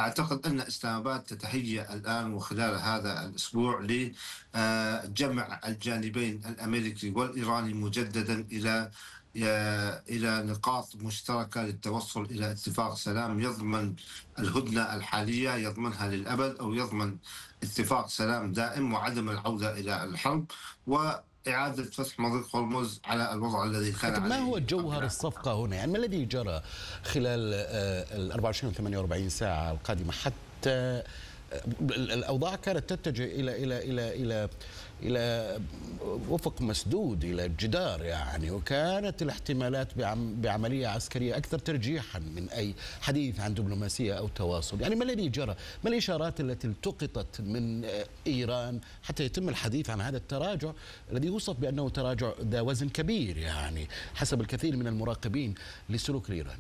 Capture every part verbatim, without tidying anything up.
أعتقد أن إسلام آباد تتهيأ الآن وخلال هذا الأسبوع لجمع الجانبين الأمريكي والإيراني مجددا إلى إلى نقاط مشتركة للتوصل إلى اتفاق سلام يضمن الهدنة الحالية، يضمنها للأبد، أو يضمن اتفاق سلام دائم وعدم العودة إلى الحرب وإعادة فتح مضيق هرمز على الوضع الذي كان لكن عليه. ما هو جوهر الصفقة هنا؟ يعني ما الذي جرى خلال ال أربعة وعشرين وثمانية وأربعين ساعة القادمة حتى الأوضاع كانت تتجه إلى إلى إلى إلى إلى أفق مسدود، إلى جدار يعني، وكانت الاحتمالات بعملية عسكرية أكثر ترجيحا من أي حديث عن دبلوماسية أو تواصل. يعني ما الذي جرى؟ ما الإشارات التي التقطت من إيران حتى يتم الحديث عن هذا التراجع الذي يوصف بأنه تراجع ذا وزن كبير يعني حسب الكثير من المراقبين للسلوك الإيراني؟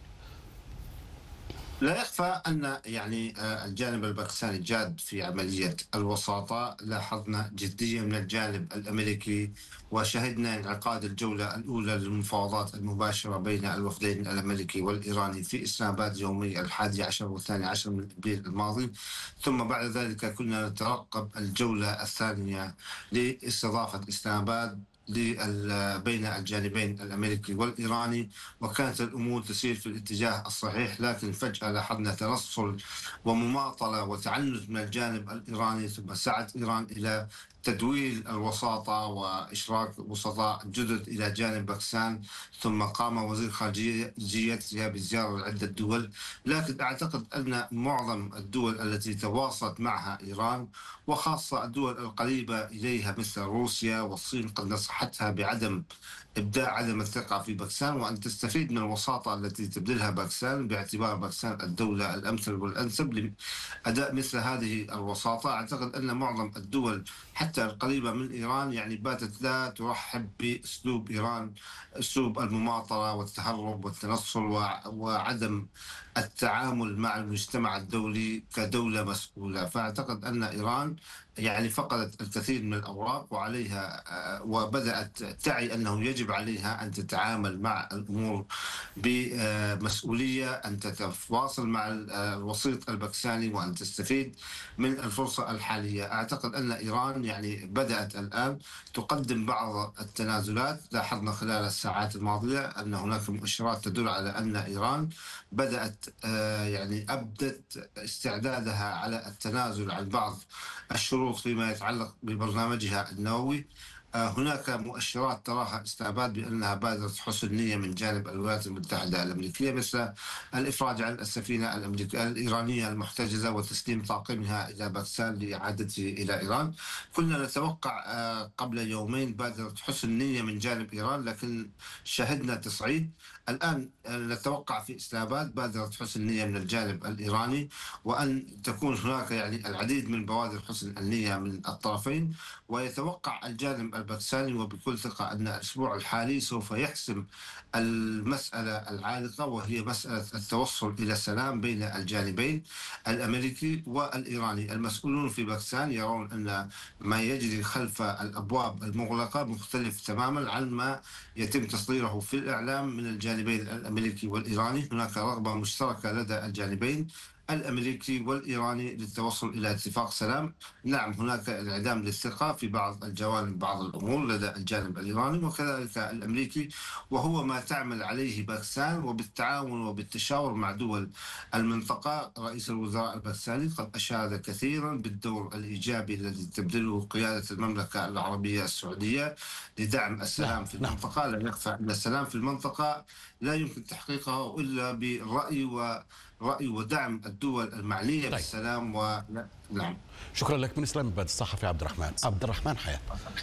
لا يخفى أن يعني الجانب الباكستاني جاد في عملية الوساطة. لاحظنا جدية من الجانب الأمريكي وشهدنا انعقاد الجولة الأولى للمفاوضات المباشرة بين الوفدين الأمريكي والإيراني في إسلام آباد يومي الحادي عشر والثاني عشر من أبريل الماضي، ثم بعد ذلك كنا نترقب الجولة الثانية لاستضافة إسلام آباد بين الجانبين الأمريكي والإيراني، وكانت الأمور تسير في الاتجاه الصحيح. لكن فجأة لاحظنا تنصل ومماطلة وتعنت من الجانب الإيراني، ثم سعت إيران إلى تدويل الوساطة وإشراك وسطاء جدد إلى جانب باكستان، ثم قام وزير خارجيتها بزيارة لعدة دول. لكن أعتقد أن معظم الدول التي تواصلت معها إيران وخاصة الدول القريبة إليها مثل روسيا والصين قد نصحتها بعدم إبداء عدم الثقة في باكستان وأن تستفيد من الوساطة التي تبذلها باكستان، باعتبار باكستان الدولة الأمثل والأنسب لأداء مثل هذه الوساطة. أعتقد أن معظم الدول حتى القريبة من إيران يعني باتت لا ترحب بأسلوب إيران، أسلوب المماطلة والتهرب والتنصل وعدم التعامل مع المجتمع الدولي كدولة مسؤولة. فأعتقد أن إيران يعني فقدت الكثير من الأوراق وعليها وبدأت تعي أنه يجب عليها أن تتعامل مع الأمور بمسؤولية، أن تتواصل مع الوسيط الباكستاني وأن تستفيد من الفرصة الحالية. أعتقد أن إيران يعني بدأت الآن تقدم بعض التنازلات. لاحظنا خلال الساعات الماضية أن هناك مؤشرات تدل على أن إيران بدأت يعني أبدت استعدادها على التنازل عن بعض الشروط فيما يتعلق ببرنامجها النووي. هناك مؤشرات تراها إسلام آباد بأنها بادرة حسن نية من جانب الولايات المتحدة الأمريكية، مثل الإفراج عن السفينة الأمريكية الإيرانية المحتجزة وتسليم طاقمها إلى باكستان لإعادته إلى إيران. كنا نتوقع قبل يومين بادرة حسن نية من جانب إيران، لكن شهدنا تصعيد. الآن نتوقع في إسلام آباد بادرة حسن نية من الجانب الإيراني، وأن تكون هناك يعني العديد من بوادر حسن النية من الطرفين. ويتوقع الجانب الباكستاني وبكل ثقة أن الأسبوع الحالي سوف يحسم المسألة العالقة، وهي مسألة التوصل إلى السلام بين الجانبين الأمريكي والإيراني. المسؤولون في باكستان يرون أن ما يجري خلف الأبواب المغلقة مختلف تماما عن ما يتم تصديره في الإعلام من الجانبين الأمريكي والإيراني. هناك رغبة مشتركة لدى الجانبين الأمريكي والإيراني للتوصل إلى اتفاق سلام. نعم، هناك انعدام للثقة في بعض الجوانب، بعض الأمور لدى الجانب الإيراني وكذلك الأمريكي، وهو ما تعمل عليه باكستان وبالتعاون وبالتشاور مع دول المنطقة. رئيس الوزراء الباكستاني قد أشاد كثيرا بالدور الإيجابي الذي تبذله قيادة المملكة العربية السعودية لدعم السلام في المنطقة. لا يخفى أن السلام في المنطقة لا يمكن تحقيقه إلا بالرأي ورأي ودعم الدول المعنية طيب. بالسلام و... نعم. شكرا لك. من إسلام آباد الصحفي عبد الرحمن عبد الرحمن حياة.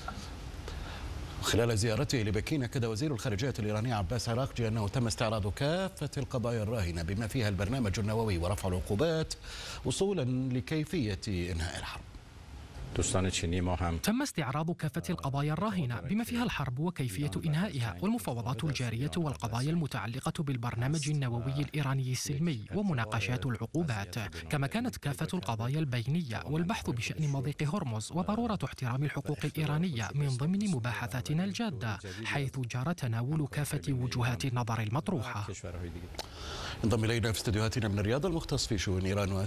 خلال زيارته لبكين أكد وزير الخارجية الإيراني عباس عراقجي أنه تم استعراض كافة القضايا الراهنة بما فيها البرنامج النووي ورفع العقوبات وصولا لكيفية إنهاء الحرب. تم استعراض كافة القضايا الراهنة بما فيها الحرب وكيفية إنهائها والمفاوضات الجارية والقضايا المتعلقة بالبرنامج النووي الإيراني السلمي ومناقشات العقوبات، كما كانت كافة القضايا البينية والبحث بشأن مضيق هرمز وضرورة احترام الحقوق الإيرانية من ضمن مباحثاتنا الجادة، حيث جرى تناول كافة وجهات النظر المطروحة. انضم إلينا في استديوهاتنا من الرياض المختص في شؤون إيران